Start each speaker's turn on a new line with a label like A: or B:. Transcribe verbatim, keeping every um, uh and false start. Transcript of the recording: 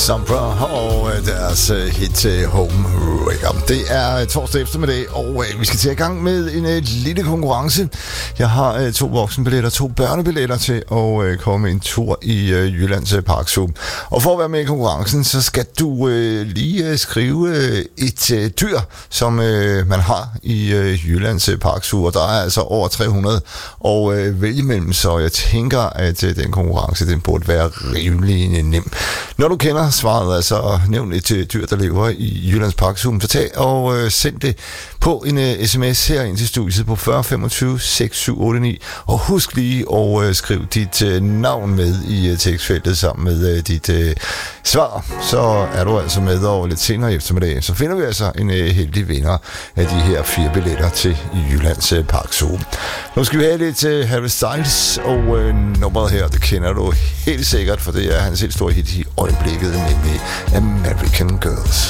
A: Sombra og deres hit Home Wrecker. Det er torsdag eftermiddag, og vi skal til i gang med en lille konkurrence. Jeg har to voksenbilletter, to børnebilletter til at komme en tur i Jyllands Park Zoo. Og for at være med i konkurrencen, så skal du lige skrive et dyr, som man har i Jyllands Park Zoo, og der er altså over tre hundrede og vælge imellem, så jeg tænker, at den konkurrence, den burde være rimelig nem. Når du kender svaret, altså nævn et dyr, der lever i Jyllands Park Zoo, så tag og øh, send det på en øh, sms her ind til studiet på fyrre femogtyve seks syv otte ni, og husk lige at øh, skrive dit øh, navn med i øh, tekstfeltet sammen med øh, dit øh, svar, så er du altså med, og lidt senere i eftermiddag, så finder vi altså en øh, heldig vinder af de her fire billetter til Jyllands øh, Park Zoo. Nu skal vi have lidt øh, Harry Styles, og øh, nummeret her, det kender du helt sikkert, for det er hans helt store hit i øjeblikket, nemlig American Girls.